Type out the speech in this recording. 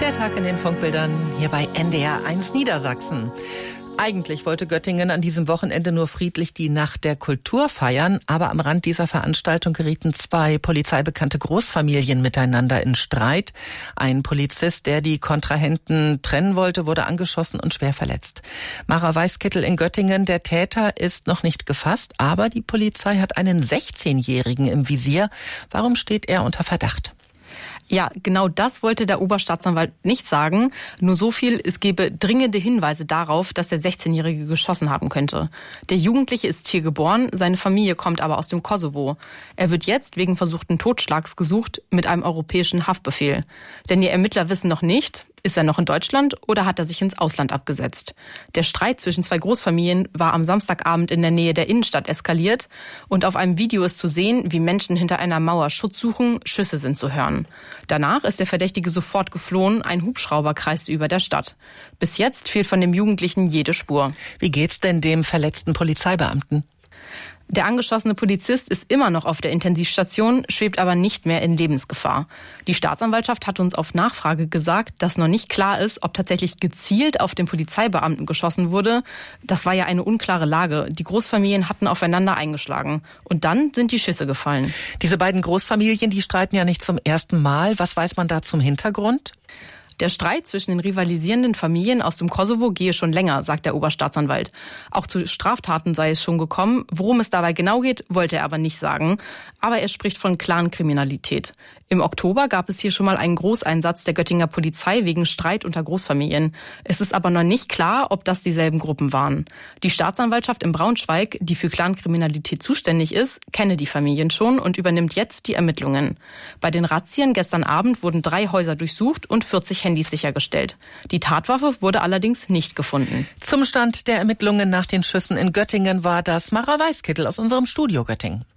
Der Tag in den Funkbildern hier bei NDR 1 Niedersachsen. Eigentlich wollte Göttingen an diesem Wochenende nur friedlich die Nacht der Kultur feiern, aber am Rand dieser Veranstaltung gerieten zwei polizeibekannte Großfamilien miteinander in Streit. Ein Polizist, der die Kontrahenten trennen wollte, wurde angeschossen und schwer verletzt. Mara Weißkittel in Göttingen, der Täter ist noch nicht gefasst, aber die Polizei hat einen 16-Jährigen im Visier. Warum steht er unter Verdacht? Ja, genau das wollte der Oberstaatsanwalt nicht sagen. Nur so viel, es gebe dringende Hinweise darauf, dass der 16-Jährige geschossen haben könnte. Der Jugendliche ist hier geboren, seine Familie kommt aber aus dem Kosovo. Er wird jetzt wegen versuchten Totschlags gesucht mit einem europäischen Haftbefehl. Denn die Ermittler wissen noch nicht, ist er noch in Deutschland oder hat er sich ins Ausland abgesetzt? Der Streit zwischen zwei Großfamilien war am Samstagabend in der Nähe der Innenstadt eskaliert und auf einem Video ist zu sehen, wie Menschen hinter einer Mauer Schutz suchen, Schüsse sind zu hören. Danach ist der Verdächtige sofort geflohen, ein Hubschrauber kreiste über der Stadt. Bis jetzt fehlt von dem Jugendlichen jede Spur. Wie geht's denn dem verletzten Polizeibeamten? Der angeschossene Polizist ist immer noch auf der Intensivstation, schwebt aber nicht mehr in Lebensgefahr. Die Staatsanwaltschaft hat uns auf Nachfrage gesagt, dass noch nicht klar ist, ob tatsächlich gezielt auf den Polizeibeamten geschossen wurde. Das war ja eine unklare Lage. Die Großfamilien hatten aufeinander eingeschlagen. Und dann sind die Schüsse gefallen. Diese beiden Großfamilien, die streiten ja nicht zum ersten Mal. Was weiß man da zum Hintergrund? Der Streit zwischen den rivalisierenden Familien aus dem Kosovo gehe schon länger, sagt der Oberstaatsanwalt. Auch zu Straftaten sei es schon gekommen. Worum es dabei genau geht, wollte er aber nicht sagen. Aber er spricht von Clankriminalität. Im Oktober gab es hier schon mal einen Großeinsatz der Göttinger Polizei wegen Streit unter Großfamilien. Es ist aber noch nicht klar, ob das dieselben Gruppen waren. Die Staatsanwaltschaft in Braunschweig, die für Clankriminalität zuständig ist, kenne die Familien schon und übernimmt jetzt die Ermittlungen. Bei den Razzien gestern Abend wurden 3 Häuser durchsucht und 40 Handys sichergestellt. Die Tatwaffe wurde allerdings nicht gefunden. Zum Stand der Ermittlungen nach den Schüssen in Göttingen war das Mara Weißkittel aus unserem Studio Göttingen.